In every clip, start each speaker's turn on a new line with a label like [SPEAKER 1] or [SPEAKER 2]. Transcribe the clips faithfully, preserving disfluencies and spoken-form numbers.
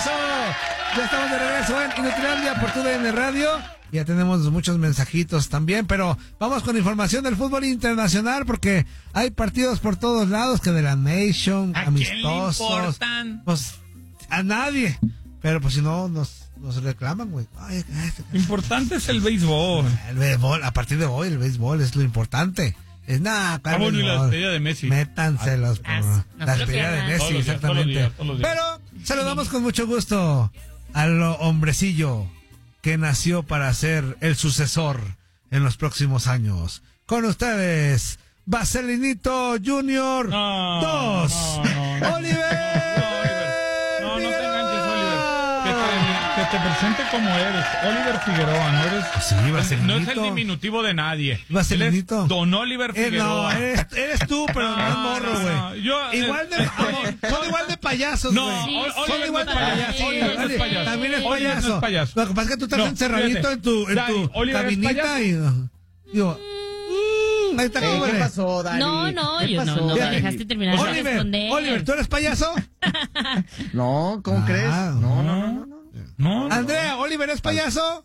[SPEAKER 1] Eso. Ya estamos de regreso en Inutilandia por tu D N Radio. Ya tenemos muchos mensajitos también, pero vamos con información del fútbol internacional porque hay partidos por todos lados que de la Nation,
[SPEAKER 2] ¿A
[SPEAKER 1] amistosos.
[SPEAKER 2] quién le importan?
[SPEAKER 1] Pues a nadie. Pero pues si no nos, nos reclaman, güey. Ay,
[SPEAKER 2] Importante es el béisbol.
[SPEAKER 1] El béisbol, a partir de hoy el béisbol es lo importante. Es nada,
[SPEAKER 2] Ah, bueno, y la despedida de Messi.
[SPEAKER 1] Métanselos por
[SPEAKER 3] Ah,
[SPEAKER 1] la
[SPEAKER 3] no,
[SPEAKER 1] despedida de
[SPEAKER 3] todos
[SPEAKER 1] Messi,
[SPEAKER 2] los días,
[SPEAKER 1] exactamente.
[SPEAKER 2] todos los días, todos los días.
[SPEAKER 1] Pero saludamos con mucho gusto al hombrecillo que nació para ser el sucesor en los próximos años. Con ustedes, Vaselinito Junior
[SPEAKER 2] No,
[SPEAKER 1] dos.
[SPEAKER 2] no, no, no.
[SPEAKER 1] Oliver.
[SPEAKER 2] No, no te enganches, Oliver. Que te, que te presente como eres. Oliver Figueroa, no eres.
[SPEAKER 1] Sí, Vaselinito.
[SPEAKER 2] No es el diminutivo de nadie.
[SPEAKER 1] Vaselinito.
[SPEAKER 2] Él es Don Oliver
[SPEAKER 1] Eh, no,
[SPEAKER 2] Figueroa.
[SPEAKER 1] eres, eres tú, pero no es
[SPEAKER 2] No,
[SPEAKER 1] morro,
[SPEAKER 2] no,
[SPEAKER 1] güey.
[SPEAKER 2] no. Yo,
[SPEAKER 1] Igual de,
[SPEAKER 2] eh,
[SPEAKER 1] son igual de payasos,
[SPEAKER 2] No,
[SPEAKER 1] güey.
[SPEAKER 3] Sí,
[SPEAKER 2] Ol-
[SPEAKER 3] sí,
[SPEAKER 1] Son
[SPEAKER 2] Oliver no
[SPEAKER 1] igual
[SPEAKER 2] es
[SPEAKER 1] de
[SPEAKER 2] payaso.
[SPEAKER 1] payasos.
[SPEAKER 2] Oliver no es payaso.
[SPEAKER 1] También es
[SPEAKER 2] Oliver no
[SPEAKER 1] payaso.
[SPEAKER 2] es payaso.
[SPEAKER 1] Lo que pasa es que tú estás
[SPEAKER 2] No,
[SPEAKER 1] encerradito
[SPEAKER 2] fíjate.
[SPEAKER 1] en tu, en
[SPEAKER 2] Dani,
[SPEAKER 1] tu
[SPEAKER 2] Oliver es
[SPEAKER 1] cabinita
[SPEAKER 2] payaso.
[SPEAKER 1] y digo, mm, ahí está
[SPEAKER 4] Eh,
[SPEAKER 1] como
[SPEAKER 4] ¿Qué
[SPEAKER 1] eres.
[SPEAKER 4] pasó, Dani?
[SPEAKER 3] No, no,
[SPEAKER 4] ¿Qué
[SPEAKER 3] yo no,
[SPEAKER 4] pasó?
[SPEAKER 3] no me
[SPEAKER 1] Fíjate.
[SPEAKER 3] dejaste terminar de
[SPEAKER 1] Oliver,
[SPEAKER 3] responder.
[SPEAKER 1] Oliver, ¿tú eres payaso?
[SPEAKER 4] No, ¿cómo
[SPEAKER 1] Ah,
[SPEAKER 4] crees?
[SPEAKER 1] no.
[SPEAKER 4] No, no, no, no. no.
[SPEAKER 2] No, no.
[SPEAKER 1] Andrea, ¿Oliver es payaso?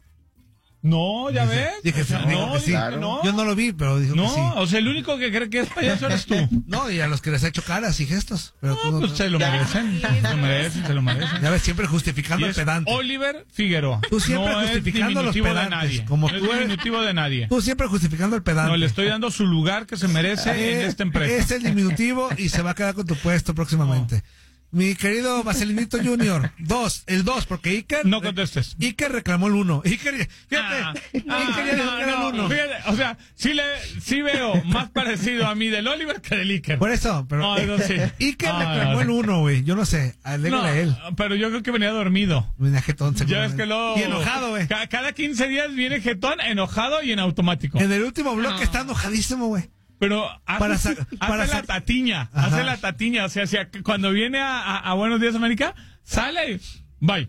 [SPEAKER 2] No, ya
[SPEAKER 1] Dije-
[SPEAKER 2] ves.
[SPEAKER 1] dije,
[SPEAKER 2] no,
[SPEAKER 1] dijo que sí.
[SPEAKER 2] dije
[SPEAKER 4] Claro.
[SPEAKER 2] no.
[SPEAKER 1] Yo no lo vi, pero dijo
[SPEAKER 2] No,
[SPEAKER 1] que sí.
[SPEAKER 2] o sea, el único que cree que es payaso eres tú.
[SPEAKER 1] No, y a los que les ha hecho caras y gestos. Pero tú
[SPEAKER 2] No,
[SPEAKER 1] no-
[SPEAKER 2] pues se lo merecen. Se lo merecen, se lo merecen.
[SPEAKER 1] ya ves, siempre
[SPEAKER 2] Y
[SPEAKER 1] justificando el
[SPEAKER 2] es
[SPEAKER 1] pedante.
[SPEAKER 2] Oliver Figueroa.
[SPEAKER 1] Tú siempre
[SPEAKER 2] no es
[SPEAKER 1] justificando los
[SPEAKER 2] diminutivo de
[SPEAKER 1] pedantes,
[SPEAKER 2] nadie.
[SPEAKER 1] como
[SPEAKER 2] no
[SPEAKER 1] tú
[SPEAKER 2] es
[SPEAKER 1] eres-
[SPEAKER 2] diminutivo de nadie.
[SPEAKER 1] Tú siempre justificando el pedante.
[SPEAKER 2] No, le estoy dando su lugar que se merece
[SPEAKER 1] Eh,
[SPEAKER 2] en esta empresa.
[SPEAKER 1] Es el diminutivo y se va a quedar con tu puesto próximamente. Mi querido Vaselinito Junior, dos, el dos, porque Iker...
[SPEAKER 2] No contestes.
[SPEAKER 1] Iker reclamó el uno. Iker, fíjate,
[SPEAKER 2] Ah,
[SPEAKER 1] Iker
[SPEAKER 2] ah,
[SPEAKER 1] ya dijo
[SPEAKER 2] no,
[SPEAKER 1] que era el
[SPEAKER 2] no,
[SPEAKER 1] uno.
[SPEAKER 2] fíjate, o sea, sí, le, sí veo más parecido a mí del Oliver que del Iker.
[SPEAKER 1] Por eso, pero
[SPEAKER 2] No, no, sí.
[SPEAKER 1] Iker
[SPEAKER 2] No,
[SPEAKER 1] reclamó
[SPEAKER 2] no,
[SPEAKER 1] el
[SPEAKER 2] no.
[SPEAKER 1] uno, güey. Yo no sé, alégrale
[SPEAKER 2] No,
[SPEAKER 1] a él.
[SPEAKER 2] pero yo creo que venía dormido.
[SPEAKER 1] Venía jetón,
[SPEAKER 2] Ya es
[SPEAKER 1] seguramente.
[SPEAKER 2] que luego...
[SPEAKER 1] Y enojado, güey.
[SPEAKER 2] ca- Cada quince días viene jetón, enojado y en automático.
[SPEAKER 1] En el último bloque
[SPEAKER 3] No.
[SPEAKER 1] está enojadísimo, güey.
[SPEAKER 2] Pero hace,
[SPEAKER 1] Para
[SPEAKER 2] su-
[SPEAKER 1] sa-
[SPEAKER 2] hace
[SPEAKER 1] para
[SPEAKER 2] la
[SPEAKER 1] sa-
[SPEAKER 2] tatiña,
[SPEAKER 1] Ajá.
[SPEAKER 2] hace la tatiña, o sea, o sea, cuando viene a, a- a Buenos Días América, sale y bye.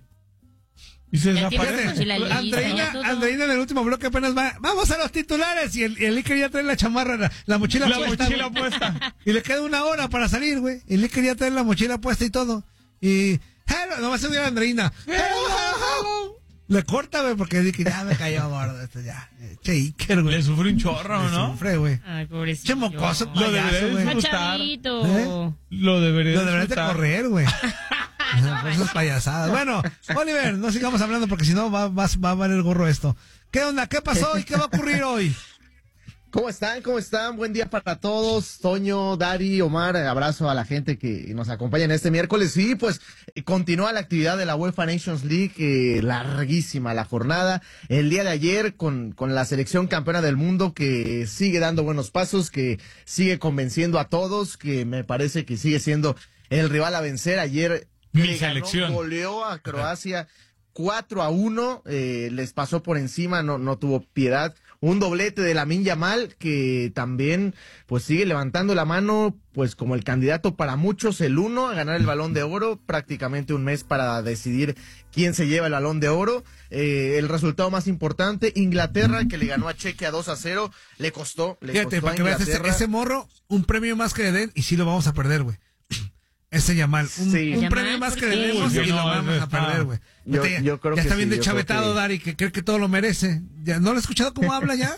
[SPEAKER 2] Y se
[SPEAKER 3] Ya tiene
[SPEAKER 2] desaparece.
[SPEAKER 3] su mochila lista,
[SPEAKER 1] Andreina,
[SPEAKER 3] ya todo.
[SPEAKER 1] Andreina en el último bloque apenas va. Vamos a los titulares. Y el, y el Iker ya trae la chamarra, la, la mochila
[SPEAKER 2] La
[SPEAKER 1] puesta.
[SPEAKER 2] mochila
[SPEAKER 1] güey.
[SPEAKER 2] puesta.
[SPEAKER 1] Y le queda una hora para salir, güey. Y el Iker ya trae la mochila puesta y todo. Y. Hello, nomás se ve a Andreina. Hello, hello, hello. Le corta, güey, porque dije, ya me cayó gordo esto ya. Eh, Che, Iker, güey.
[SPEAKER 2] Le sufre un chorro,
[SPEAKER 1] Le
[SPEAKER 2] ¿no?
[SPEAKER 1] sufre, güey.
[SPEAKER 3] Ay, pobrecito.
[SPEAKER 1] Che, mocoso,
[SPEAKER 2] Lo
[SPEAKER 1] payaso,
[SPEAKER 2] debería
[SPEAKER 1] güey.
[SPEAKER 2] disfrutar.
[SPEAKER 3] Chavito.
[SPEAKER 1] ¿Eh?
[SPEAKER 2] Lo debería
[SPEAKER 1] Lo deberías de
[SPEAKER 2] disfrutar.
[SPEAKER 1] correr, güey. Por esas payasadas. Bueno, Oliver, no sigamos hablando porque si no va, va, va a valer gorro esto. ¿Qué onda? ¿Qué pasó y qué va a ocurrir hoy?
[SPEAKER 4] ¿Cómo están? ¿Cómo están? Buen día para todos. Toño, Dari, Omar, abrazo a la gente que nos acompaña en este miércoles. Sí, pues eh, continúa la actividad de la UEFA Nations League, eh, larguísima la jornada. El día de ayer con, con la selección campeona del mundo que sigue dando buenos pasos, que sigue convenciendo a todos, que me parece que sigue siendo el rival a vencer. Ayer
[SPEAKER 2] Mi
[SPEAKER 4] le ganó,
[SPEAKER 2] selección.
[SPEAKER 4] goleó a Croacia cuatro a uno, eh, les pasó por encima, no, no tuvo piedad. Un doblete de Lamine Yamal que también pues sigue levantando la mano pues como el candidato para muchos, el uno a ganar el Balón de Oro, prácticamente un mes para decidir quién se lleva el Balón de Oro. Eh, el resultado más importante, Inglaterra que le ganó a Chequia dos a cero, le costó, le
[SPEAKER 1] Fíjate,
[SPEAKER 4] costó
[SPEAKER 1] para
[SPEAKER 4] a
[SPEAKER 1] que veas ese,
[SPEAKER 4] Inglaterra.
[SPEAKER 1] ese morro, un premio más que le den y sí lo vamos a perder, güey. Ese Yamal, un,
[SPEAKER 4] Sí.
[SPEAKER 1] un
[SPEAKER 3] Yamal,
[SPEAKER 1] premio más que
[SPEAKER 3] ¿por
[SPEAKER 1] le
[SPEAKER 3] qué?
[SPEAKER 1] demos
[SPEAKER 2] Uy,
[SPEAKER 1] y
[SPEAKER 2] no,
[SPEAKER 1] lo vamos
[SPEAKER 2] ese
[SPEAKER 1] a perder,
[SPEAKER 2] está-
[SPEAKER 1] güey.
[SPEAKER 4] Yo-
[SPEAKER 1] Este ya,
[SPEAKER 4] yo creo
[SPEAKER 1] ya
[SPEAKER 4] que
[SPEAKER 1] está bien
[SPEAKER 4] sí, yo
[SPEAKER 1] deschavetado,
[SPEAKER 4] creo que-
[SPEAKER 1] Dari, que cree que todo lo merece. Ya, ¿no lo he escuchado cómo habla ya?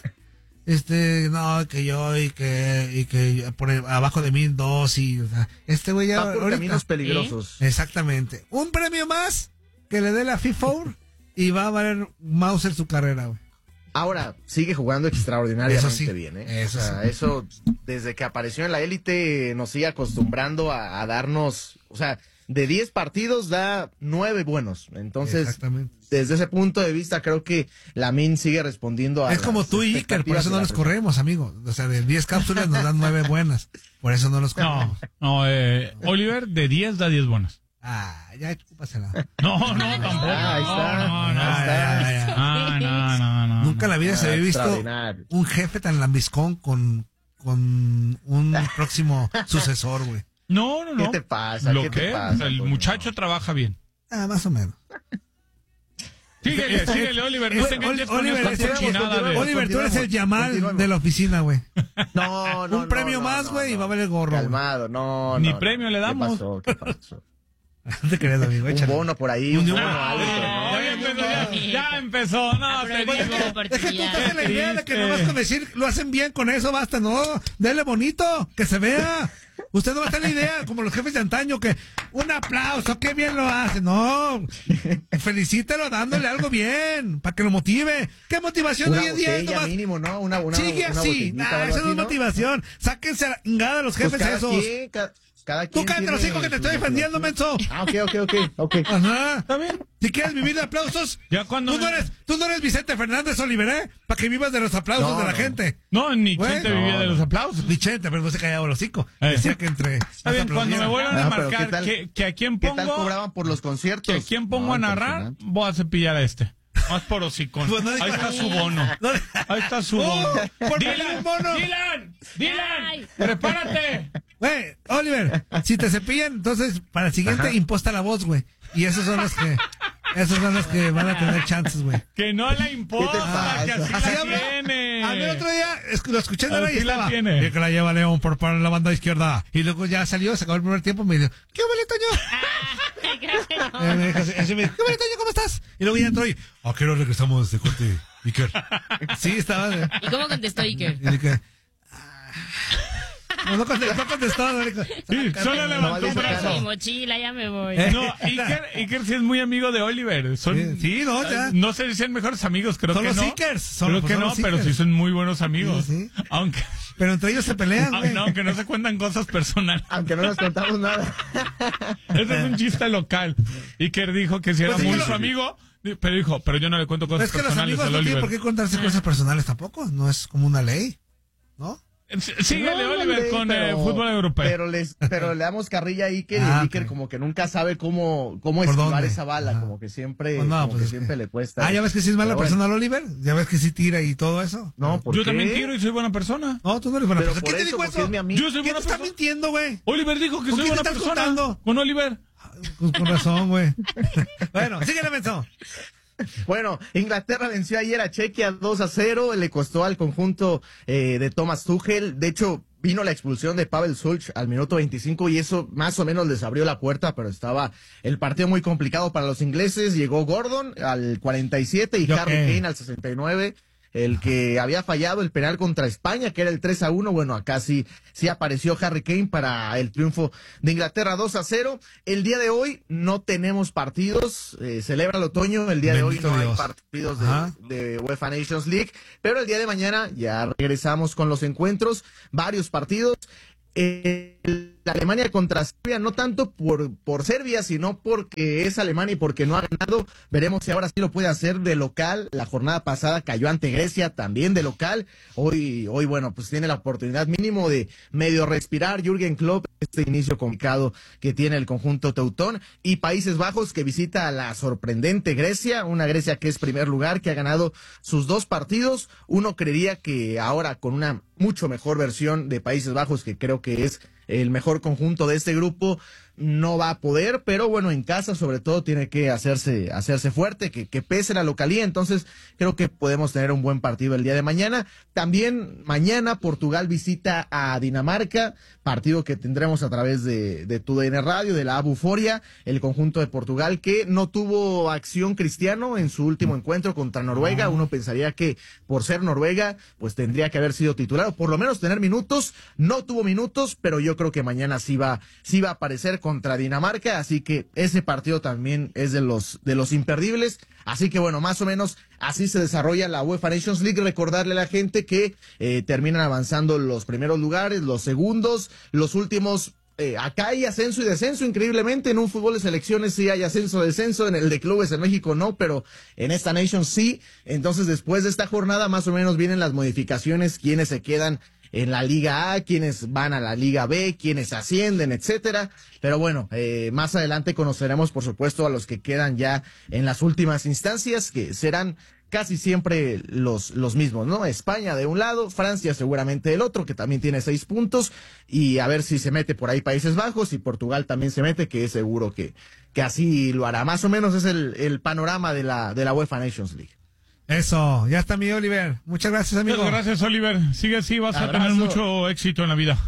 [SPEAKER 1] Este, no, que yo y que, y que por abajo de mí dos y, o sea, este güey ya
[SPEAKER 4] Va por
[SPEAKER 1] ahorita-
[SPEAKER 4] caminos peligrosos.
[SPEAKER 1] Exactamente. Un premio más que le dé la FIFA y va a valer Mauser su carrera, güey.
[SPEAKER 4] Ahora, sigue jugando extraordinariamente
[SPEAKER 1] Eso sí,
[SPEAKER 4] bien, ¿eh?
[SPEAKER 1] eso
[SPEAKER 4] o sea,
[SPEAKER 1] sí.
[SPEAKER 4] eso, desde que apareció en la élite, nos sigue acostumbrando a, a darnos, o sea, de diez partidos da nueve buenos. Entonces,
[SPEAKER 1] Exactamente.
[SPEAKER 4] desde ese punto de vista, creo que Lamine sigue respondiendo a
[SPEAKER 1] Es como
[SPEAKER 4] las
[SPEAKER 1] tú y Iker, por
[SPEAKER 4] expectativas
[SPEAKER 1] eso
[SPEAKER 4] de
[SPEAKER 1] no
[SPEAKER 4] la
[SPEAKER 1] los
[SPEAKER 4] persona.
[SPEAKER 1] corremos, amigo. O sea, de diez cápsulas nos dan nueve buenas. Por eso no los
[SPEAKER 2] No,
[SPEAKER 1] corremos.
[SPEAKER 2] no, eh, Oliver de diez da diez buenas.
[SPEAKER 1] Ah, ya chúpasela.
[SPEAKER 2] No, no, tampoco.
[SPEAKER 4] Ah, ahí está.
[SPEAKER 2] No, no,
[SPEAKER 1] Ah,
[SPEAKER 2] no.
[SPEAKER 1] ya, ya, ya.
[SPEAKER 2] Ah, no, no, no.
[SPEAKER 1] Nunca en la vida se
[SPEAKER 4] Ah,
[SPEAKER 1] había visto
[SPEAKER 4] extraordinario.
[SPEAKER 1] un jefe tan lambiscón con, con un próximo sucesor, güey.
[SPEAKER 2] No, no, no.
[SPEAKER 4] ¿Qué te pasa?
[SPEAKER 2] ¿Lo
[SPEAKER 4] ¿Qué
[SPEAKER 2] qué?
[SPEAKER 4] te pasa,
[SPEAKER 2] El
[SPEAKER 4] Toño?
[SPEAKER 2] muchacho trabaja bien.
[SPEAKER 1] Ah, más o menos.
[SPEAKER 2] Síguele, síguele, Oliver. No te enganches con
[SPEAKER 1] Oliver,
[SPEAKER 2] esta
[SPEAKER 1] ese-
[SPEAKER 2] cochinada de...
[SPEAKER 1] Oliver, tú eres el
[SPEAKER 4] Continuemos,
[SPEAKER 1] Yamal
[SPEAKER 4] continuemos.
[SPEAKER 1] de la oficina, güey.
[SPEAKER 4] No, no,
[SPEAKER 1] Un
[SPEAKER 4] no,
[SPEAKER 1] premio
[SPEAKER 4] no,
[SPEAKER 1] más,
[SPEAKER 4] no,
[SPEAKER 1] güey, y
[SPEAKER 4] no.
[SPEAKER 1] va a valer gorro, güey.
[SPEAKER 4] Calmado, no,
[SPEAKER 2] Ni
[SPEAKER 4] no,
[SPEAKER 2] premio
[SPEAKER 4] no.
[SPEAKER 2] le damos.
[SPEAKER 4] ¿Qué pasó? ¿Qué pasó?
[SPEAKER 1] No te creas, amigo.
[SPEAKER 4] Un
[SPEAKER 1] Échale.
[SPEAKER 4] bono por ahí, un
[SPEAKER 1] Un
[SPEAKER 4] bono
[SPEAKER 1] bono.
[SPEAKER 4] alto, ¿no?
[SPEAKER 2] Ya empezó, ya, ya empezó, no, te
[SPEAKER 3] Aprovecha
[SPEAKER 2] digo.
[SPEAKER 3] la
[SPEAKER 1] Es que tú
[SPEAKER 3] oportunidad.
[SPEAKER 1] estás en la idea de que
[SPEAKER 2] triste.
[SPEAKER 1] nomás con decir lo hacen bien con eso, basta, no. Dele bonito, que se vea. Usted no va a estar en la idea, como los jefes de antaño, que un aplauso, qué bien lo hace. No, felicítelo dándole algo bien, para que lo motive. ¿Qué motivación
[SPEAKER 4] Una
[SPEAKER 1] hoy en día es
[SPEAKER 4] botella
[SPEAKER 1] nomás?
[SPEAKER 4] mínimo, ¿no? Una, una,
[SPEAKER 1] Sigue
[SPEAKER 4] una
[SPEAKER 1] así,
[SPEAKER 4] botellita o
[SPEAKER 1] nah,
[SPEAKER 4] algo
[SPEAKER 1] eso no es
[SPEAKER 4] así,
[SPEAKER 1] motivación. Sáquense a la chingada los
[SPEAKER 4] Pues
[SPEAKER 1] jefes
[SPEAKER 4] cada
[SPEAKER 1] esos.
[SPEAKER 4] quien, ca- cada
[SPEAKER 1] Tú
[SPEAKER 4] quien
[SPEAKER 1] cállate los
[SPEAKER 4] tiene
[SPEAKER 1] hijos que te
[SPEAKER 4] su
[SPEAKER 1] estoy defendiendo, menso.
[SPEAKER 4] Ah, ok, ok, ok, ok.
[SPEAKER 1] Ajá.
[SPEAKER 2] ¿Está bien?
[SPEAKER 1] Si quieres vivir de aplausos,
[SPEAKER 2] Ya cuando
[SPEAKER 1] tú, no
[SPEAKER 2] me-
[SPEAKER 1] eres, tú no eres Vicente Fernández Oliver, ¿eh? Para que vivas de los aplausos
[SPEAKER 4] No,
[SPEAKER 1] de la
[SPEAKER 4] no.
[SPEAKER 1] gente.
[SPEAKER 2] No, ni
[SPEAKER 1] Güey,
[SPEAKER 2] Chente
[SPEAKER 1] no,
[SPEAKER 2] vivía de
[SPEAKER 4] no.
[SPEAKER 2] los aplausos.
[SPEAKER 1] Vicente, pero no se callaba el hocico.
[SPEAKER 2] Eh.
[SPEAKER 1] Decía que entre...
[SPEAKER 2] Está bien, cuando me vuelvan a
[SPEAKER 4] Ah, pero
[SPEAKER 2] marcar
[SPEAKER 4] ¿qué tal-
[SPEAKER 2] que, que a quién
[SPEAKER 4] ¿Qué
[SPEAKER 2] pongo,
[SPEAKER 4] tal cobraban por los conciertos?
[SPEAKER 2] que a quién pongo
[SPEAKER 4] No,
[SPEAKER 2] a narrar,
[SPEAKER 4] impresionante.
[SPEAKER 2] voy a cepillar a este. Más por hocicón.
[SPEAKER 1] Pues no
[SPEAKER 2] Ahí
[SPEAKER 1] digas-
[SPEAKER 2] está su bono.
[SPEAKER 1] No-
[SPEAKER 2] Ahí está su
[SPEAKER 1] Oh,
[SPEAKER 2] bono.
[SPEAKER 1] por
[SPEAKER 2] Dylan,
[SPEAKER 1] pedir un bono.
[SPEAKER 2] Dylan, Dylan,
[SPEAKER 3] Ay.
[SPEAKER 2] prepárate.
[SPEAKER 1] Güey, Oliver, si te cepillan, entonces para el siguiente
[SPEAKER 4] Ajá.
[SPEAKER 1] imposta la voz, güey. Y esos son los que... Esos son los que van a tener chances, güey.
[SPEAKER 2] Que no le importa,
[SPEAKER 4] pasa?
[SPEAKER 2] que así
[SPEAKER 1] Así
[SPEAKER 2] la
[SPEAKER 1] habla.
[SPEAKER 2] tiene.
[SPEAKER 1] A mí el otro día es- lo escuché en la
[SPEAKER 2] Así
[SPEAKER 1] radio y
[SPEAKER 2] la
[SPEAKER 1] estaba.
[SPEAKER 2] tiene.
[SPEAKER 1] Y que la lleva León por para la banda izquierda. Y luego ya salió, se acabó el primer tiempo, me dijo, ¿qué huele, Toño?
[SPEAKER 3] Ay, creo que no.
[SPEAKER 1] Eh, me dijo así, así me dijo, ¿qué huele, Toño? ¿Cómo estás? Y luego ya entró y, ¿a qué hora regresamos de corte, Iker? Sí, estaba. eh,
[SPEAKER 3] ¿Y cómo contestó Iker?
[SPEAKER 1] Y dije, ah. No, no contestó, no contestó. No dijo,
[SPEAKER 2] Sí, solo levantó un
[SPEAKER 4] dice
[SPEAKER 2] brazo.
[SPEAKER 4] cara.
[SPEAKER 3] Mi mochila, ya me voy.
[SPEAKER 1] Eh.
[SPEAKER 2] No, Iker, Iker sí es muy amigo de Oliver. Son,
[SPEAKER 1] Sí, sí, no, ya.
[SPEAKER 2] No sé si sean mejores amigos, creo
[SPEAKER 1] Son
[SPEAKER 2] que
[SPEAKER 1] los
[SPEAKER 2] no.
[SPEAKER 1] Ickers, son-
[SPEAKER 2] creo
[SPEAKER 1] pues
[SPEAKER 2] que
[SPEAKER 1] son
[SPEAKER 2] no,
[SPEAKER 1] los
[SPEAKER 2] pero
[SPEAKER 1] Ickers.
[SPEAKER 2] sí son muy buenos amigos.
[SPEAKER 1] Sí, sí.
[SPEAKER 2] Aunque,
[SPEAKER 1] pero entre ellos se pelean, güey.
[SPEAKER 2] aunque, aunque no se cuentan cosas personales.
[SPEAKER 4] Aunque no nos contamos nada.
[SPEAKER 2] Ese es un chiste local. Iker dijo que si era
[SPEAKER 1] Pues sí,
[SPEAKER 2] muy
[SPEAKER 1] lo-
[SPEAKER 2] su amigo, pero dijo, pero yo no le cuento
[SPEAKER 1] Pero
[SPEAKER 2] cosas
[SPEAKER 1] es que los
[SPEAKER 2] personales
[SPEAKER 1] amigos
[SPEAKER 2] al
[SPEAKER 1] no tienen
[SPEAKER 2] Oliver.
[SPEAKER 1] por qué contarse cosas personales tampoco. No es como una ley, ¿no?
[SPEAKER 2] S- Síguele,
[SPEAKER 4] No,
[SPEAKER 2] Oliver,
[SPEAKER 4] hombre,
[SPEAKER 2] con eh,
[SPEAKER 4] pero-
[SPEAKER 2] fútbol europeo.
[SPEAKER 4] Pero, les, pero le damos carrilla a Iker
[SPEAKER 1] Ah,
[SPEAKER 4] y Iker
[SPEAKER 1] ok.
[SPEAKER 4] como que nunca sabe cómo, cómo
[SPEAKER 1] ¿Por
[SPEAKER 4] esquivar
[SPEAKER 1] dónde?
[SPEAKER 4] esa bala,
[SPEAKER 1] Ajá.
[SPEAKER 4] como que siempre,
[SPEAKER 1] Pues no,
[SPEAKER 4] como
[SPEAKER 1] pues
[SPEAKER 4] que
[SPEAKER 1] es
[SPEAKER 4] siempre
[SPEAKER 1] que-
[SPEAKER 4] le cuesta.
[SPEAKER 1] Ah, ya ves que sí es mala
[SPEAKER 4] Pero bueno.
[SPEAKER 1] persona el Oliver. Ya ves que sí tira y todo eso.
[SPEAKER 4] No, ¿por
[SPEAKER 2] Yo
[SPEAKER 4] qué?
[SPEAKER 2] también tiro y soy buena persona.
[SPEAKER 1] No, tú no eres buena
[SPEAKER 4] Pero
[SPEAKER 1] persona.
[SPEAKER 4] por
[SPEAKER 1] ¿Quién te
[SPEAKER 4] eso,
[SPEAKER 1] dijo
[SPEAKER 4] porque
[SPEAKER 1] eso?
[SPEAKER 4] es mi amigo.
[SPEAKER 2] Yo soy
[SPEAKER 1] ¿Quién
[SPEAKER 2] buena
[SPEAKER 1] te está
[SPEAKER 2] persona.
[SPEAKER 1] mintiendo, güey?
[SPEAKER 2] Oliver dijo que
[SPEAKER 1] ¿Con
[SPEAKER 2] soy
[SPEAKER 1] quién
[SPEAKER 2] buena
[SPEAKER 1] te estás
[SPEAKER 2] persona.
[SPEAKER 1] juntando?
[SPEAKER 2] Con Oliver.
[SPEAKER 1] Con, con razón, güey. Bueno, síguele, menso.
[SPEAKER 4] Bueno, Inglaterra venció ayer a Chequia dos a cero, le costó al conjunto eh, de Thomas Tuchel. De hecho, vino la expulsión de Pavel Sulch al minuto veinticinco y eso más o menos les abrió la puerta, pero estaba el partido muy complicado para los ingleses. Llegó Gordon al cuarenta y siete y
[SPEAKER 1] ¿Yo
[SPEAKER 4] Harry
[SPEAKER 1] qué?
[SPEAKER 4] Kane al sesenta y nueve. El que había fallado el penal contra España, que era el tres a uno, bueno, acá sí, sí apareció Harry Kane para el triunfo de Inglaterra dos a cero. El día de hoy no tenemos partidos, eh, celebra el otoño, el día de
[SPEAKER 1] Bendito
[SPEAKER 4] hoy no
[SPEAKER 1] Dios.
[SPEAKER 4] hay partidos
[SPEAKER 1] Ajá.
[SPEAKER 4] de, de UEFA Nations League, pero el día de mañana ya regresamos con los encuentros, varios partidos. Eh, la Alemania contra Serbia, no tanto por, por Serbia, sino porque es Alemania y porque no ha ganado. Veremos si ahora sí lo puede hacer de local. La jornada pasada cayó ante Grecia, también de local. Hoy, hoy bueno, pues tiene la oportunidad mínimo de medio respirar Jürgen Klopp, este inicio complicado que tiene el conjunto teutón. Y Países Bajos, que visita a la sorprendente Grecia, una Grecia que es primer lugar, que ha ganado sus dos partidos. Uno creería que ahora con una mucho mejor versión de Países Bajos, que creo que es el mejor conjunto de este grupo, no va a poder, pero bueno, en casa sobre todo tiene que hacerse, hacerse fuerte, que, que pese la localía, entonces creo que podemos tener un buen partido el día de mañana. También mañana Portugal visita a Dinamarca, partido que tendremos a través de, de tu D N Radio, de la Abuforia, el conjunto de Portugal que no tuvo acción Cristiano en su último encuentro contra Noruega. Uno pensaría que por ser Noruega, pues tendría que haber sido titular, o por lo menos tener minutos. No tuvo minutos, pero yo creo que mañana sí va, sí va a aparecer contra Dinamarca, así que ese partido también es de los, de los imperdibles. Así que bueno, más o menos así se desarrolla la UEFA Nations League. Recordarle a la gente que eh, terminan avanzando los primeros lugares, los segundos, los últimos. Eh, acá hay ascenso y descenso, increíblemente. En un fútbol de selecciones sí hay ascenso, descenso. En el de clubes en México no, pero en esta Nation sí. Entonces, después de esta jornada, más o menos vienen las modificaciones, quienes se quedan en la Liga A, quienes van a la Liga B, quienes ascienden, etcétera. Pero bueno, eh, más adelante conoceremos, por supuesto, a los que quedan ya en las últimas instancias, que serán casi siempre los, los mismos, ¿no? España de un lado, Francia seguramente del otro, que también tiene seis puntos, y a ver si se mete por ahí Países Bajos, y Portugal también se mete, que es seguro que, que así lo hará. Más o menos es el, el panorama de la, de la UEFA Nations League.
[SPEAKER 1] Eso, ya está mi Oliver. Muchas gracias, amigo.
[SPEAKER 2] Muchas gracias, Oliver. Sigue así, vas a
[SPEAKER 4] Abrazo.
[SPEAKER 2] tener mucho éxito en la vida.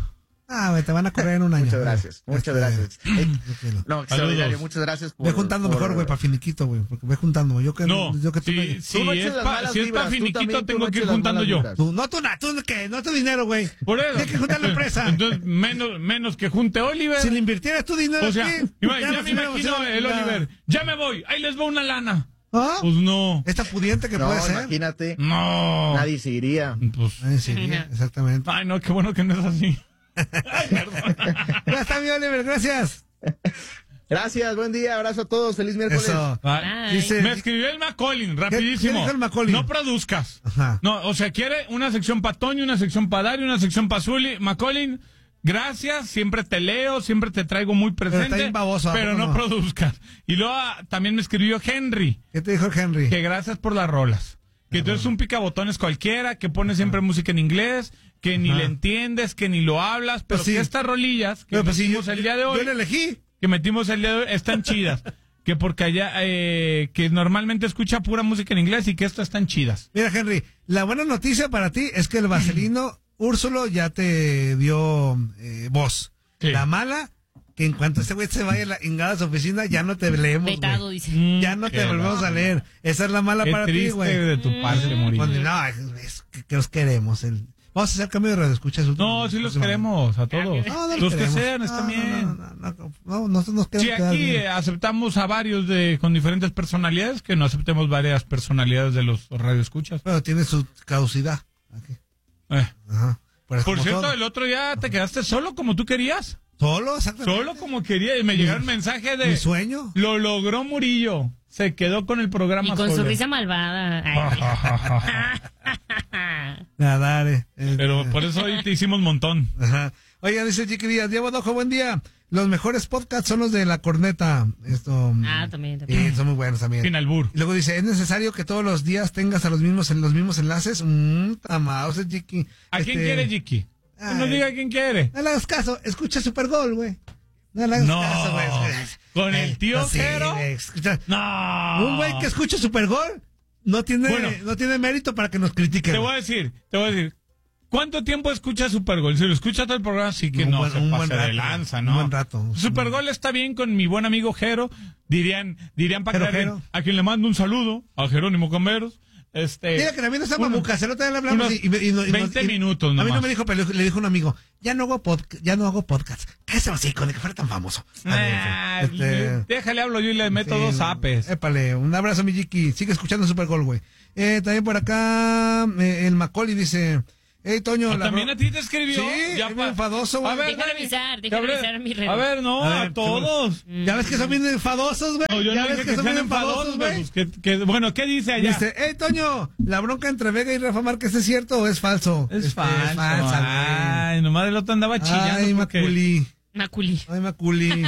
[SPEAKER 1] Ah, güey, te van a correr en un año.
[SPEAKER 4] Muchas gracias, muchas
[SPEAKER 1] Este,
[SPEAKER 4] gracias. Eh,
[SPEAKER 1] tranquilo.
[SPEAKER 4] no, extraordinario, muchas gracias por...
[SPEAKER 1] Ve juntando
[SPEAKER 4] por-
[SPEAKER 1] mejor, güey, para finiquito, güey, porque ve juntando. Yo que,
[SPEAKER 2] No,
[SPEAKER 1] yo que tú
[SPEAKER 2] si,
[SPEAKER 1] me-
[SPEAKER 2] si
[SPEAKER 4] Tú no
[SPEAKER 2] es
[SPEAKER 4] eches las
[SPEAKER 2] pa-
[SPEAKER 4] malas
[SPEAKER 2] si es
[SPEAKER 4] vibras,
[SPEAKER 2] para
[SPEAKER 4] tú
[SPEAKER 2] finiquito,
[SPEAKER 4] también, tú
[SPEAKER 2] tengo
[SPEAKER 4] no
[SPEAKER 2] que ir
[SPEAKER 4] eches las
[SPEAKER 2] juntando
[SPEAKER 4] malas
[SPEAKER 2] yo.
[SPEAKER 4] vibras.
[SPEAKER 1] Tú, no, tú, na- tú, ¿qué? No tu dinero, güey.
[SPEAKER 2] Por eso.
[SPEAKER 1] Tienes que juntar la empresa.
[SPEAKER 2] Entonces, menos, menos que junte Oliver.
[SPEAKER 1] Si le invirtieras tu dinero
[SPEAKER 2] O sea,
[SPEAKER 1] aquí,
[SPEAKER 2] ima-
[SPEAKER 1] ya
[SPEAKER 2] ya
[SPEAKER 1] nos
[SPEAKER 2] me
[SPEAKER 1] hubiéramos
[SPEAKER 2] imagino
[SPEAKER 1] ido a
[SPEAKER 2] el
[SPEAKER 1] la-
[SPEAKER 2] Oliver. Ya me voy, ahí les va una lana.
[SPEAKER 1] ¿Ah?
[SPEAKER 2] Pues no.
[SPEAKER 1] Esta pudiente que
[SPEAKER 4] No,
[SPEAKER 1] puede ser.
[SPEAKER 4] imagínate,
[SPEAKER 2] No.
[SPEAKER 4] nadie se iría.
[SPEAKER 2] Pues,
[SPEAKER 1] Ay, sí, exactamente.
[SPEAKER 2] ay, no, qué bueno que no es así. Ay, perdón.
[SPEAKER 1] Ya está, mi Oliver, gracias.
[SPEAKER 4] Gracias, buen día, abrazo a todos, feliz miércoles.
[SPEAKER 1] Eso.
[SPEAKER 2] Ay.
[SPEAKER 1] Dice,
[SPEAKER 2] Me escribió el Macaulay, rapidísimo.
[SPEAKER 1] qué dijo el Macaulay?
[SPEAKER 2] No produzcas.
[SPEAKER 1] Ajá.
[SPEAKER 2] No, o sea, quiere una sección para Toño, una sección para Dario, una sección para Zuli. Macaulay, gracias, siempre te leo, siempre te traigo muy presente.
[SPEAKER 1] está bien baboso, ¿a
[SPEAKER 2] pero
[SPEAKER 1] poco
[SPEAKER 2] no,
[SPEAKER 1] no?
[SPEAKER 2] produzcas. Y luego ah, también me escribió Henry,
[SPEAKER 1] ¿qué te dijo el Henry?
[SPEAKER 2] que gracias por las rolas. Que tú eres un picabotones cualquiera, que pone siempre música en inglés, que ni
[SPEAKER 1] Ajá.
[SPEAKER 2] le entiendes, que ni lo hablas, pero
[SPEAKER 1] Pues sí.
[SPEAKER 2] que estas rolillas que
[SPEAKER 1] Pero pues sí,
[SPEAKER 2] metimos
[SPEAKER 1] yo-
[SPEAKER 2] el día de hoy,
[SPEAKER 1] Yo le elegí.
[SPEAKER 2] que metimos el día de hoy, están chidas. Que porque allá, eh, que normalmente escucha pura música en inglés y que estas están chidas.
[SPEAKER 1] Mira, Henry, la buena noticia para ti es que el vaselino Úrsulo ya te dio eh, voz.
[SPEAKER 2] Sí.
[SPEAKER 1] La mala, que en cuanto ese güey se vaya a la ingada a su oficina, ya no te leemos,
[SPEAKER 3] Vetado,
[SPEAKER 1] güey.
[SPEAKER 3] dice.
[SPEAKER 2] Mm,
[SPEAKER 1] Ya no te
[SPEAKER 2] qué
[SPEAKER 1] volvemos a
[SPEAKER 2] bárbaro.
[SPEAKER 1] leer. Esa es la mala
[SPEAKER 2] Qué
[SPEAKER 1] para ti,
[SPEAKER 2] triste
[SPEAKER 1] güey.
[SPEAKER 2] de tu parte, morir.
[SPEAKER 1] Pues, no, es, es que, que los queremos. El... Vamos a hacer cambio de radio, escuchas.
[SPEAKER 2] No, sí los queremos, a todos.
[SPEAKER 1] No, no
[SPEAKER 2] los que
[SPEAKER 1] queremos.
[SPEAKER 2] sean,
[SPEAKER 1] No,
[SPEAKER 2] están
[SPEAKER 1] no,
[SPEAKER 2] bien.
[SPEAKER 1] No, no, no, no, no, nosotros nos queremos
[SPEAKER 2] Sí,
[SPEAKER 1] quedar
[SPEAKER 2] aquí
[SPEAKER 1] bien.
[SPEAKER 2] eh, aceptamos a varios de con diferentes personalidades, que no aceptemos varias personalidades de los radioescuchas.
[SPEAKER 1] Pero tiene su caducidad. Aquí.
[SPEAKER 2] Eh.
[SPEAKER 1] Ajá. Pero es
[SPEAKER 2] Por
[SPEAKER 1] como
[SPEAKER 2] cierto,
[SPEAKER 1] todo.
[SPEAKER 2] el otro día te quedaste solo como tú querías.
[SPEAKER 1] Solo, exactamente.
[SPEAKER 2] Solo como quería. Y me llegaron mensajes
[SPEAKER 1] Mi
[SPEAKER 2] de...
[SPEAKER 1] sueño.
[SPEAKER 2] Lo logró Murillo. Se quedó con el programa
[SPEAKER 3] Y con su
[SPEAKER 2] solo.
[SPEAKER 3] risa malvada. Ay.
[SPEAKER 1] Nadar, eh. Este,
[SPEAKER 2] Pero por eso hoy te hicimos montón.
[SPEAKER 1] Ajá. Oiga, dice Chiqui Díaz, Diego Dojo, buen día. Los mejores podcasts son los de La Corneta. Esto.
[SPEAKER 3] Ah, también, también.
[SPEAKER 1] Sí, son muy buenos también.
[SPEAKER 2] Sin albur.
[SPEAKER 1] Y luego dice, ¿es necesario que todos los días tengas a los mismos, los mismos enlaces? Mmm, amados, Chiqui.
[SPEAKER 2] ¿A quién
[SPEAKER 1] Este,
[SPEAKER 2] quiere, Jiki?
[SPEAKER 1] ay.
[SPEAKER 2] No diga a quién quiere.
[SPEAKER 1] No le hagas caso, escucha Supergol, güey. No le hagas
[SPEAKER 2] No.
[SPEAKER 1] caso, güey.
[SPEAKER 2] ¿Con el tío
[SPEAKER 1] sí,
[SPEAKER 2] Jero?
[SPEAKER 1] güey, escucha.
[SPEAKER 2] No.
[SPEAKER 1] Un güey que escucha Supergol no tiene,
[SPEAKER 2] Bueno.
[SPEAKER 1] no tiene mérito para que nos critiquen.
[SPEAKER 2] Te voy a decir, te voy a decir. ¿Cuánto tiempo escucha Supergol? Si lo escucha todo el programa, sí que
[SPEAKER 1] Un
[SPEAKER 2] no
[SPEAKER 1] buen-
[SPEAKER 2] se
[SPEAKER 1] un
[SPEAKER 2] pase
[SPEAKER 1] buen rato,
[SPEAKER 2] de lanza,
[SPEAKER 1] un
[SPEAKER 2] ¿no?
[SPEAKER 1] buen rato.
[SPEAKER 2] Supergol está bien con mi buen amigo Jero. Dirían, dirían para
[SPEAKER 1] Jero,
[SPEAKER 2] quedar bien,
[SPEAKER 1] Jero.
[SPEAKER 2] a quien le mando un saludo, a Jerónimo Camberos. Este,
[SPEAKER 1] Mira que también está
[SPEAKER 2] uno-
[SPEAKER 1] mamuca, se lo también le hablamos
[SPEAKER 2] unos
[SPEAKER 1] y, y, y- y- y-
[SPEAKER 2] veinte
[SPEAKER 1] y-
[SPEAKER 2] minutos
[SPEAKER 1] A mí no
[SPEAKER 2] nomás.
[SPEAKER 1] me dijo, pero le dijo un amigo, ya no hago podcast, ya no hago podcast. Cállate así, con el que fuera tan famoso.
[SPEAKER 2] Ah,
[SPEAKER 1] Este,
[SPEAKER 2] déjale hablo yo y le meto
[SPEAKER 1] sí,
[SPEAKER 2] dos zapes.
[SPEAKER 1] Épale, un abrazo, mi Jiki. Sigue escuchando Supergol, güey. Eh, también por acá, eh, el Macaulay dice, hey, Toño,
[SPEAKER 2] Ah,
[SPEAKER 1] la
[SPEAKER 2] ¿También
[SPEAKER 1] bro-
[SPEAKER 2] a ti te escribió?
[SPEAKER 1] Sí,
[SPEAKER 2] Ya
[SPEAKER 1] es
[SPEAKER 2] pa-
[SPEAKER 1] bien enfadoso, güey.
[SPEAKER 2] A ver,
[SPEAKER 3] Déjale
[SPEAKER 2] Dani,
[SPEAKER 3] avisar, déjale
[SPEAKER 2] a ver,
[SPEAKER 3] avisar a mi red.
[SPEAKER 2] A ver, no,
[SPEAKER 1] A
[SPEAKER 2] a,
[SPEAKER 1] ver,
[SPEAKER 2] todos.
[SPEAKER 1] Ya ves que son bien enfadosos, güey.
[SPEAKER 2] No, yo
[SPEAKER 1] ya
[SPEAKER 2] no
[SPEAKER 1] ves
[SPEAKER 2] dije
[SPEAKER 1] que,
[SPEAKER 2] que
[SPEAKER 1] son
[SPEAKER 2] sean
[SPEAKER 1] bien
[SPEAKER 2] enfadosos,
[SPEAKER 1] güey.
[SPEAKER 2] pues, que, que- bueno, ¿qué dice allá?
[SPEAKER 1] Dice, hey, Toño, ¿la bronca entre Vega y Rafa Márquez es cierto o es falso?
[SPEAKER 2] es
[SPEAKER 1] Este,
[SPEAKER 2] falso.
[SPEAKER 1] falsa, güey.
[SPEAKER 2] Ay, nomás el otro andaba chillando.
[SPEAKER 1] Ay,
[SPEAKER 2] porque-
[SPEAKER 1] Maculi.
[SPEAKER 3] Maculi.
[SPEAKER 1] Ay, Maculi.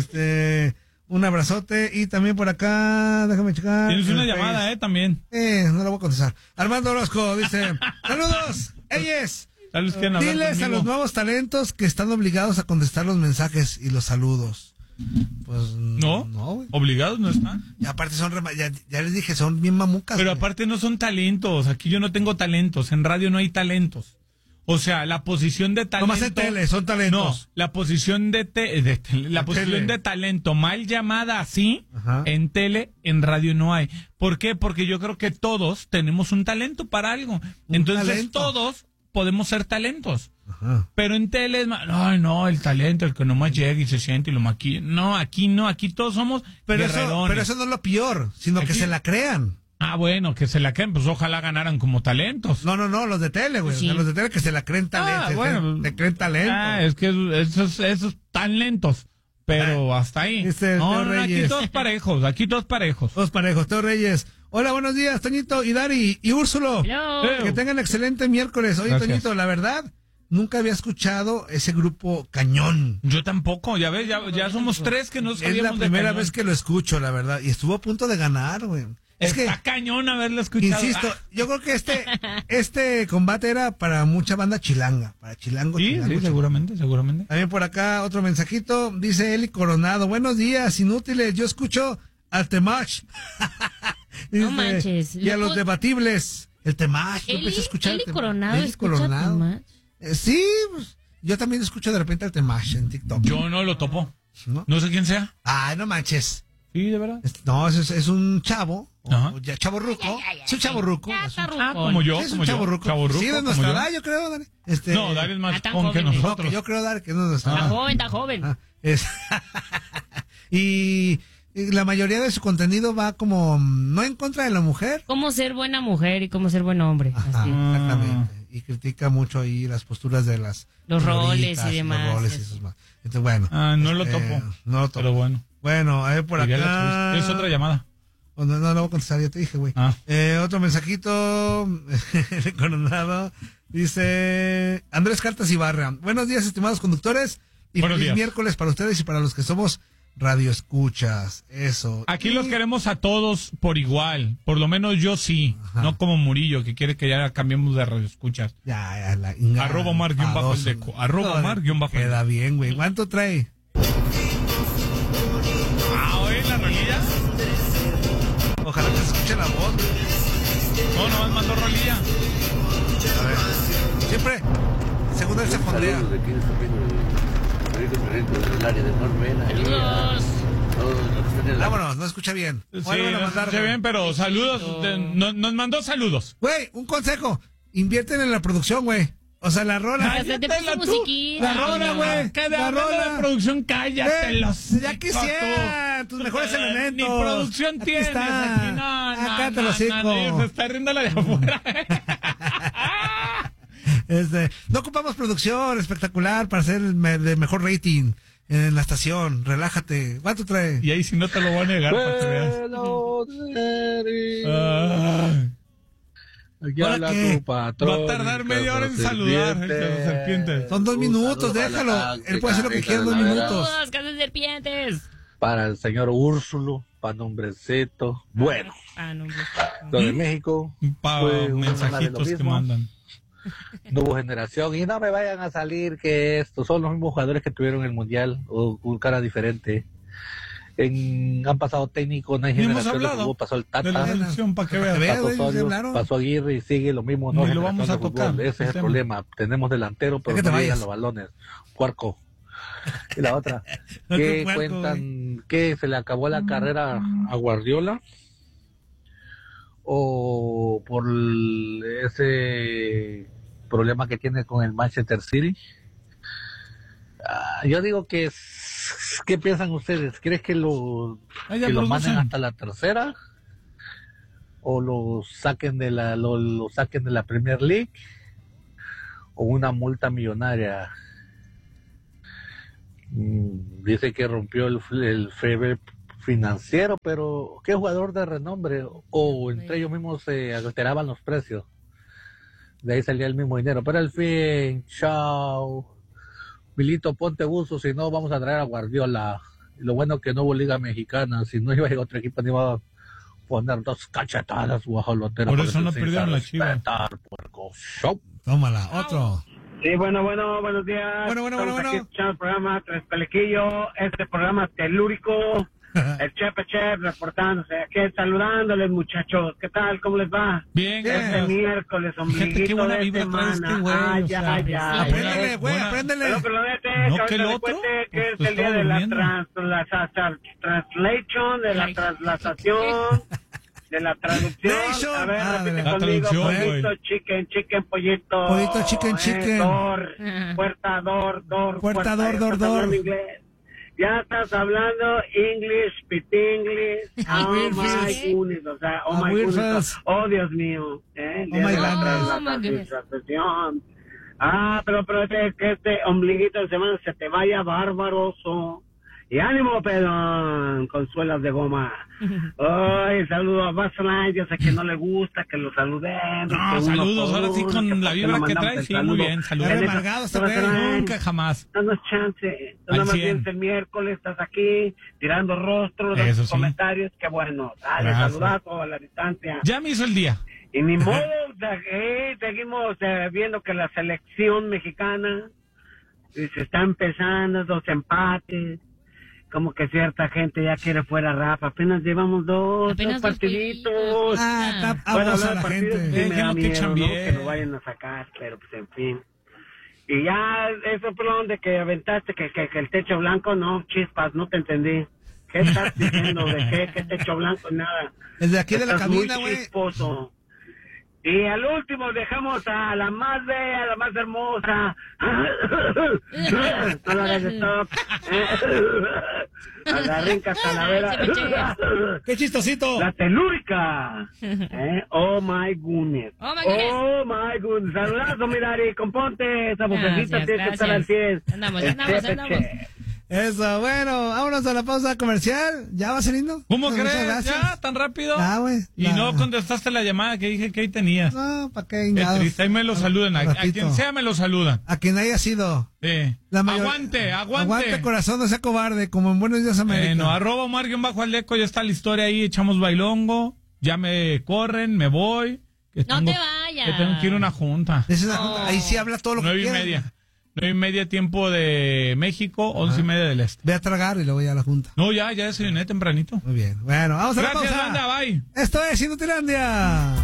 [SPEAKER 1] este, un abrazote. Y también por acá, déjame checar.
[SPEAKER 2] Tienes
[SPEAKER 1] en
[SPEAKER 2] una
[SPEAKER 1] el
[SPEAKER 2] llamada,
[SPEAKER 1] Face.
[SPEAKER 2] eh, también.
[SPEAKER 1] Eh, no la voy a contestar. Armando Orozco dice, saludos, ellos.
[SPEAKER 2] Tal vez quieren hablar
[SPEAKER 1] Diles a
[SPEAKER 2] conmigo.
[SPEAKER 1] los nuevos talentos que están obligados a contestar los mensajes y los saludos. Pues
[SPEAKER 2] ¿No?
[SPEAKER 1] no, güey.
[SPEAKER 2] Obligados no están.
[SPEAKER 1] Y aparte son, rema- ya, ya les dije, son bien mamucas.
[SPEAKER 2] Pero
[SPEAKER 1] güey.
[SPEAKER 2] aparte no son talentos. Aquí yo no tengo talentos. En radio no hay talentos. O sea, la posición de talento.
[SPEAKER 1] Nomás en tele, son talentos.
[SPEAKER 2] No, la posición de, te- de tele- la
[SPEAKER 1] De
[SPEAKER 2] posición
[SPEAKER 1] tele.
[SPEAKER 2] de talento mal llamada así
[SPEAKER 1] Ajá.
[SPEAKER 2] en tele, en radio no hay. ¿Por qué? Porque yo creo que todos tenemos un talento para algo.
[SPEAKER 1] Un
[SPEAKER 2] Entonces
[SPEAKER 1] talento.
[SPEAKER 2] todos podemos ser talentos.
[SPEAKER 1] Ajá.
[SPEAKER 2] Pero en tele es más, ay no, el talento, el que nomás llega y se siente y lo maquilla. No, aquí no, aquí todos somos
[SPEAKER 1] Pero eso,
[SPEAKER 2] guerrerones.
[SPEAKER 1] pero eso no es lo peor, sino que
[SPEAKER 2] Aquí-
[SPEAKER 1] se la crean.
[SPEAKER 2] Ah, bueno, que se la creen, pues ojalá ganaran como talentos.
[SPEAKER 1] No, no, no, los de tele, güey.
[SPEAKER 3] Sí.
[SPEAKER 1] O sea, los de tele que se la creen talento.
[SPEAKER 2] Ah,
[SPEAKER 1] se-
[SPEAKER 2] bueno.
[SPEAKER 1] se, se creen talento.
[SPEAKER 2] Ah, es que esos, esos tan lentos. Pero hasta ahí.
[SPEAKER 1] Dice el
[SPEAKER 2] No,
[SPEAKER 1] Teo
[SPEAKER 2] no, no, aquí
[SPEAKER 1] Reyes.
[SPEAKER 2] todos parejos, aquí todos parejos.
[SPEAKER 1] Dos parejos, Teo Reyes. Hola, buenos días, Toñito y Dari y Úrsulo.
[SPEAKER 3] Hello.
[SPEAKER 2] Eh.
[SPEAKER 1] Que tengan excelente miércoles. Oye,
[SPEAKER 2] Gracias.
[SPEAKER 1] Toñito, la verdad, nunca había escuchado ese grupo Cañón.
[SPEAKER 2] Yo tampoco, ya ves, ya, ya somos tres que no
[SPEAKER 1] Es
[SPEAKER 2] sabíamos
[SPEAKER 1] la
[SPEAKER 2] de
[SPEAKER 1] primera
[SPEAKER 2] Cañón.
[SPEAKER 1] vez que lo escucho, la verdad. Y estuvo a punto de ganar, güey. Es que,
[SPEAKER 2] Está cañón haberlo escuchado.
[SPEAKER 1] insisto,
[SPEAKER 2] Ah,
[SPEAKER 1] yo creo que este, este combate era para mucha banda chilanga. Para chilango,
[SPEAKER 2] sí,
[SPEAKER 1] chilango,
[SPEAKER 2] sí,
[SPEAKER 1] chilango.
[SPEAKER 2] seguramente, seguramente.
[SPEAKER 1] También por acá otro mensajito, dice Eli Coronado, buenos días, inútiles, yo escucho al Temach. Dice,
[SPEAKER 3] No manches.
[SPEAKER 1] Y a los
[SPEAKER 3] Luego-
[SPEAKER 1] debatibles, el Temach, yo
[SPEAKER 3] Eli,
[SPEAKER 1] empecé a escuchar el
[SPEAKER 3] Eli
[SPEAKER 1] Temach.
[SPEAKER 3] Coronado,
[SPEAKER 1] Eli
[SPEAKER 3] escucha
[SPEAKER 1] Coronado.
[SPEAKER 3] Temach.
[SPEAKER 1] Eh, sí, pues, Yo también escucho de repente al Temash en TikTok.
[SPEAKER 2] Yo no lo topo.
[SPEAKER 1] ¿No?
[SPEAKER 2] No sé quién sea.
[SPEAKER 1] Ay, no manches.
[SPEAKER 2] Sí, de verdad.
[SPEAKER 1] Es- No, es, es un chavo.
[SPEAKER 2] Ajá.
[SPEAKER 1] O ya, chavo ruco. Es un chavo ruco.
[SPEAKER 3] Ya
[SPEAKER 1] Es
[SPEAKER 3] está
[SPEAKER 1] un-
[SPEAKER 3] ruco.
[SPEAKER 2] Ah, como yo,
[SPEAKER 1] sí, es
[SPEAKER 2] como
[SPEAKER 1] un
[SPEAKER 2] yo.
[SPEAKER 1] chavo ruco.
[SPEAKER 2] Chavorruco,
[SPEAKER 1] Sí, de
[SPEAKER 2] como
[SPEAKER 1] nuestra
[SPEAKER 2] yo.
[SPEAKER 1] edad, yo creo, Dani. Este,
[SPEAKER 2] No, Dani es más
[SPEAKER 3] Ah, tan
[SPEAKER 2] con que
[SPEAKER 3] joven.
[SPEAKER 1] no, que
[SPEAKER 2] nosotros.
[SPEAKER 1] yo creo, Dani, que no es nuestra
[SPEAKER 3] Está
[SPEAKER 1] edad.
[SPEAKER 3] joven, está joven.
[SPEAKER 1] Ah, es- y, y la mayoría de su contenido va como mm, no en contra de la mujer.
[SPEAKER 3] Cómo ser buena mujer y cómo ser buen hombre.
[SPEAKER 1] Ajá,
[SPEAKER 3] Así.
[SPEAKER 1] exactamente. Y critica mucho ahí las posturas de las
[SPEAKER 3] Los roles
[SPEAKER 1] señoritas
[SPEAKER 3] y demás,
[SPEAKER 1] Los roles y
[SPEAKER 3] eso.
[SPEAKER 1] esos más. Entonces, bueno.
[SPEAKER 2] Ah, no lo
[SPEAKER 1] este,
[SPEAKER 2] topo.
[SPEAKER 1] No lo topo.
[SPEAKER 2] Pero bueno.
[SPEAKER 1] Bueno, a ver por
[SPEAKER 2] Diría la
[SPEAKER 1] acá.
[SPEAKER 2] twist. Es otra llamada.
[SPEAKER 1] Oh, No, no, no voy a contestar, ya te dije, güey.
[SPEAKER 2] Ah.
[SPEAKER 1] Eh, otro mensajito de Coronado. Dice Andrés Cartas Ibarra. Buenos días, estimados conductores. Y
[SPEAKER 2] Buenos
[SPEAKER 1] feliz
[SPEAKER 2] días.
[SPEAKER 1] miércoles para ustedes y para los que somos radioescuchas. Eso.
[SPEAKER 2] Aquí
[SPEAKER 1] Y-
[SPEAKER 2] los queremos a todos por igual. Por lo menos yo sí.
[SPEAKER 1] Ajá.
[SPEAKER 2] No como Murillo, que quiere que ya cambiemos de radio escuchas.
[SPEAKER 1] Ya, ya, la ingada.
[SPEAKER 2] Arroba Omar guión bajo el deco. Arroba Omar guión bajo el
[SPEAKER 1] Queda bien, güey. ¿Cuánto trae?
[SPEAKER 2] Ah, oye, la rolilla.
[SPEAKER 1] Ojalá que se escuche la voz.
[SPEAKER 2] No, nomás mandó rolilla.
[SPEAKER 1] A ver. Siempre. Según él se fondea.
[SPEAKER 5] Saludos de aquí de su amigo el Rico Rico del área de Norvena.
[SPEAKER 3] Saludos.
[SPEAKER 5] Todos los que están en la-
[SPEAKER 1] Vámonos, no escucha bien.
[SPEAKER 2] Sí,
[SPEAKER 1] Vuelven a
[SPEAKER 2] no
[SPEAKER 1] mandar,
[SPEAKER 2] escuché
[SPEAKER 1] güey.
[SPEAKER 2] bien, pero saludos. de- no- nos mandó saludos.
[SPEAKER 1] Güey, un consejo. Invierten en la producción, güey. O sea, la rola.
[SPEAKER 3] Hasta te
[SPEAKER 2] Cállate,
[SPEAKER 3] puso
[SPEAKER 2] tú.
[SPEAKER 3] musiquita.
[SPEAKER 1] La rola,
[SPEAKER 3] coño.
[SPEAKER 1] güey.
[SPEAKER 2] Cada
[SPEAKER 1] La
[SPEAKER 2] hablando
[SPEAKER 1] rola.
[SPEAKER 2] de producción, cállate
[SPEAKER 1] Eh,
[SPEAKER 2] los.
[SPEAKER 1] ya quisiera, tus mejores elementos.
[SPEAKER 2] Ni producción
[SPEAKER 1] Aquí
[SPEAKER 2] tienes
[SPEAKER 1] está.
[SPEAKER 2] aquí, no, no,
[SPEAKER 1] Acá te
[SPEAKER 2] no,
[SPEAKER 1] lo
[SPEAKER 2] no,
[SPEAKER 1] sigo.
[SPEAKER 2] no, se está riendo la de afuera.
[SPEAKER 1] Este, no ocupamos producción espectacular para hacer el me- de mejor rating en la estación. Relájate. ¿Cuánto trae?
[SPEAKER 2] Y ahí si no te lo voy a negar para que veas.
[SPEAKER 5] Bueno, Neri.
[SPEAKER 2] Ah,
[SPEAKER 5] Aquí
[SPEAKER 1] ¿Ahora
[SPEAKER 5] habla
[SPEAKER 1] qué?
[SPEAKER 5] tu patrón.
[SPEAKER 2] va a tardar media hora en
[SPEAKER 5] Carlos
[SPEAKER 2] saludar, el
[SPEAKER 5] Serpiente.
[SPEAKER 2] Carlos Serpiente.
[SPEAKER 1] Son dos
[SPEAKER 5] Un
[SPEAKER 1] minutos,
[SPEAKER 5] saludo para
[SPEAKER 1] déjalo.
[SPEAKER 5] la
[SPEAKER 1] Él puede hacer lo que
[SPEAKER 5] Rica
[SPEAKER 1] quiera en dos
[SPEAKER 5] Calavera.
[SPEAKER 1] minutos.
[SPEAKER 3] Saludos, casas serpientes.
[SPEAKER 5] Para el señor Úrsulo, para nombrecito. Bueno,
[SPEAKER 3] Ah, no,
[SPEAKER 5] lo de México.
[SPEAKER 2] Pa
[SPEAKER 5] fue una más de lo
[SPEAKER 2] mensajitos que
[SPEAKER 5] mismo.
[SPEAKER 2] mandan.
[SPEAKER 5] No hubo generación y no me vayan a salir que estos son los mismos jugadores que tuvieron el mundial o con cara diferente. En, han pasado técnicos, no hay
[SPEAKER 2] Ni hemos
[SPEAKER 5] generación de
[SPEAKER 2] hablado
[SPEAKER 5] fútbol, pasó el
[SPEAKER 2] de la
[SPEAKER 5] Tata,
[SPEAKER 2] selección para que
[SPEAKER 1] Para que
[SPEAKER 2] veas.
[SPEAKER 1] veas.
[SPEAKER 5] pasó
[SPEAKER 1] güey, ya
[SPEAKER 5] Osorio,
[SPEAKER 1] hablaron.
[SPEAKER 5] pasó Aguirre y sigue lo mismo.
[SPEAKER 2] Ni
[SPEAKER 5] No
[SPEAKER 2] lo
[SPEAKER 5] generación
[SPEAKER 2] vamos a
[SPEAKER 5] de
[SPEAKER 2] tocar,
[SPEAKER 5] fútbol. Ese es
[SPEAKER 2] el
[SPEAKER 5] el
[SPEAKER 2] tema.
[SPEAKER 5] problema. Tenemos delantero, pero
[SPEAKER 1] Ya que te
[SPEAKER 5] no llegan
[SPEAKER 1] vayas.
[SPEAKER 5] los balones. Puerco. Y la otra,
[SPEAKER 1] No, qué
[SPEAKER 5] ¿qué
[SPEAKER 1] puerco,
[SPEAKER 5] cuentan? ¿Que se le acabó la carrera a Guardiola? ¿O por el- ese problema que tiene con el Manchester City? Ah, yo digo que es- ¿qué piensan ustedes? ¿Crees que lo
[SPEAKER 2] Ah, ya
[SPEAKER 5] que lo
[SPEAKER 2] producen.
[SPEAKER 5] manden hasta la tercera o lo saquen de la lo, lo saquen de la Premier League o una multa millonaria? Mm, dice que rompió el, el fair financiero, pero ¿qué jugador de renombre? O entre ellos mismos se alteraban los precios. De ahí salía el mismo dinero. Pero al fin, chao. Milito, ponte buzo, si no vamos a traer a Guardiola. Y lo bueno que no hubo liga mexicana, si no iba a ir otro equipo, ni iba a poner dos cachetadas guajoloteras.
[SPEAKER 2] Por eso no perdieron la Chivas.
[SPEAKER 5] Respetar, puerco. Show.
[SPEAKER 1] Tómala, otro.
[SPEAKER 6] Sí, bueno, bueno, buenos días.
[SPEAKER 1] Bueno, bueno, bueno,
[SPEAKER 6] Estamos aquí
[SPEAKER 1] bueno.
[SPEAKER 6] escuchando el programa Tres Pelequillo, este programa telúrico, el Chepe Chef reportándose aquí, saludándoles, muchachos. ¿Qué tal? ¿Cómo les va?
[SPEAKER 2] Bien,
[SPEAKER 1] Bien.
[SPEAKER 6] Este
[SPEAKER 2] gracias.
[SPEAKER 6] miércoles,
[SPEAKER 2] Fíjate qué
[SPEAKER 6] ombliguito
[SPEAKER 2] buena
[SPEAKER 6] de
[SPEAKER 2] vibra trae
[SPEAKER 6] semana.
[SPEAKER 2] este güey,
[SPEAKER 6] Ah,
[SPEAKER 2] o
[SPEAKER 6] ya,
[SPEAKER 2] sea,
[SPEAKER 6] ya.
[SPEAKER 3] sí.
[SPEAKER 1] Apréndele, güey,
[SPEAKER 2] Buena-
[SPEAKER 1] apréndele.
[SPEAKER 6] Pero que lo vete,
[SPEAKER 2] ¿No
[SPEAKER 6] que
[SPEAKER 2] que el
[SPEAKER 6] ahorita le
[SPEAKER 2] otro?
[SPEAKER 6] cuente que
[SPEAKER 2] Pues
[SPEAKER 6] es el día
[SPEAKER 2] estaba
[SPEAKER 6] de la,
[SPEAKER 2] durmiendo.
[SPEAKER 6] trans, la sa- sa- translation, de la
[SPEAKER 3] Ay.
[SPEAKER 6] traslación, de la traducción.
[SPEAKER 1] Nation.
[SPEAKER 6] A ver,
[SPEAKER 1] Ah, de
[SPEAKER 6] repite
[SPEAKER 1] la
[SPEAKER 6] conmigo,
[SPEAKER 2] traducción,
[SPEAKER 6] pollito,
[SPEAKER 2] güey.
[SPEAKER 6] chicken, chicken, pollito.
[SPEAKER 1] Pollito, chicken,
[SPEAKER 6] Eh,
[SPEAKER 1] chicken.
[SPEAKER 6] door,
[SPEAKER 3] Ajá.
[SPEAKER 6] puerta, door, door.
[SPEAKER 1] Puerta, door,
[SPEAKER 6] ya
[SPEAKER 1] door,
[SPEAKER 6] estás
[SPEAKER 1] door.
[SPEAKER 6] hablando inglés. Ya estás hablando English, speak English.
[SPEAKER 3] Ay,
[SPEAKER 6] Oh
[SPEAKER 3] Wilfred.
[SPEAKER 6] my goodness, o sea, oh
[SPEAKER 1] Ah,
[SPEAKER 6] my
[SPEAKER 1] Wilfred.
[SPEAKER 6] goodness. Oh, Dios mío. Eh,
[SPEAKER 1] Oh, my
[SPEAKER 6] de la
[SPEAKER 1] goodness.
[SPEAKER 3] Oh, my goodness.
[SPEAKER 6] traslación. Ah, pero, pero este, que este ombliguito de semana se te vaya barbaroso. Y ánimo, pedón, con suelas de goma. Ay, saludo a Baseline, yo sé que no le gusta que lo saluden.
[SPEAKER 2] No,
[SPEAKER 6] que uno
[SPEAKER 2] saludos,
[SPEAKER 6] por
[SPEAKER 2] ahora sí
[SPEAKER 6] uno,
[SPEAKER 2] con
[SPEAKER 6] que
[SPEAKER 2] la
[SPEAKER 6] por qué
[SPEAKER 2] vibra
[SPEAKER 6] no
[SPEAKER 2] que
[SPEAKER 6] mandamos
[SPEAKER 2] trae,
[SPEAKER 6] el
[SPEAKER 2] sí, muy
[SPEAKER 6] saludo.
[SPEAKER 2] bien, saludos.
[SPEAKER 1] Era amargado este güey.
[SPEAKER 6] Baseline,
[SPEAKER 2] Nunca jamás.
[SPEAKER 6] danos chance. Tú
[SPEAKER 2] Al
[SPEAKER 6] nada más
[SPEAKER 2] cien.
[SPEAKER 6] vienes el miércoles, estás aquí, tirando rostros, dando
[SPEAKER 2] Eso sí.
[SPEAKER 6] comentarios, qué bueno. Dale,
[SPEAKER 2] Gracias.
[SPEAKER 6] saludazo a la distancia.
[SPEAKER 2] Ya me hizo el día.
[SPEAKER 6] Y ni modo, eh, seguimos eh, viendo que la selección mexicana eh, se está empezando, dos empates, como que cierta gente ya quiere fuera Rafa, apenas llevamos dos,
[SPEAKER 3] Apenas
[SPEAKER 6] dos
[SPEAKER 3] dos
[SPEAKER 6] partiditos.
[SPEAKER 3] jueguitos.
[SPEAKER 1] Ah, está
[SPEAKER 6] Bueno,
[SPEAKER 1] abusa
[SPEAKER 6] hablar de
[SPEAKER 1] la
[SPEAKER 6] partidos,
[SPEAKER 1] gente.
[SPEAKER 6] sí me da
[SPEAKER 2] Déjenlo que
[SPEAKER 6] miedo, ¿no?
[SPEAKER 2] chambie.
[SPEAKER 6] Que lo vayan a sacar, pero pues en fin. Y ya eso plan de que aventaste que, que, que el techo blanco, no, chispas, no te entendí. ¿Qué estás diciendo? ¿De qué? ¿Qué techo blanco? Nada.
[SPEAKER 1] El de aquí de la
[SPEAKER 6] Estás
[SPEAKER 1] cabina,
[SPEAKER 6] muy
[SPEAKER 1] güey.
[SPEAKER 6] chisposo. Y al último dejamos a la más bella, a la más hermosa. No la hagas stop. A la rica calavera.
[SPEAKER 1] ¡Qué chistosito!
[SPEAKER 6] La telúrica. ¿Eh? Oh my goodness.
[SPEAKER 3] Oh my goodness.
[SPEAKER 6] Oh my goodness. Saludazo, mi Dari. Componte. Esa vocecita
[SPEAKER 3] Gracias,
[SPEAKER 6] tiene que estar al
[SPEAKER 3] gracias.
[SPEAKER 6] cien.
[SPEAKER 3] Andamos,
[SPEAKER 6] El
[SPEAKER 3] andamos,
[SPEAKER 6] chepe,
[SPEAKER 3] andamos.
[SPEAKER 6] che.
[SPEAKER 1] Eso, bueno, vámonos a la pausa comercial. ¿Ya va saliendo?
[SPEAKER 2] ¿Cómo
[SPEAKER 1] Muchas
[SPEAKER 2] crees?
[SPEAKER 1] gracias.
[SPEAKER 2] ¿Ya? ¿Tan rápido?
[SPEAKER 1] Ah, güey.
[SPEAKER 2] Y
[SPEAKER 1] Ya.
[SPEAKER 2] no contestaste la llamada que dije que ahí tenías.
[SPEAKER 1] No, ¿para qué?
[SPEAKER 2] Qué
[SPEAKER 1] Ingados?
[SPEAKER 2] triste, ahí me lo saludan. A, a
[SPEAKER 1] Ratito.
[SPEAKER 2] quien sea me lo saludan.
[SPEAKER 1] A quien haya sido.
[SPEAKER 2] Sí.
[SPEAKER 1] La mayor-
[SPEAKER 2] Aguante, aguante.
[SPEAKER 1] Aguante, corazón, no sea cobarde, como en Buenos Días América.
[SPEAKER 2] Bueno, arroba Omar guión bajo Aldeco, ya está la historia ahí, echamos bailongo, ya me corren, me voy. Que
[SPEAKER 3] No
[SPEAKER 2] tengo-
[SPEAKER 3] te vayas.
[SPEAKER 2] Que tengo que ir a una junta.
[SPEAKER 1] Esa es la junta. Ahí sí habla todo lo
[SPEAKER 2] Nueve
[SPEAKER 1] que
[SPEAKER 2] y
[SPEAKER 1] quiera.
[SPEAKER 2] media. Nueve y media tiempo de México, once y media del este.
[SPEAKER 1] Ve a tragar y luego ya a la junta.
[SPEAKER 2] No, ya, ya desayuné tempranito.
[SPEAKER 1] Muy bien. Bueno, vamos a la
[SPEAKER 2] Gracias,
[SPEAKER 1] pausa.
[SPEAKER 2] banda, bye.
[SPEAKER 1] Esto es Inutilandia.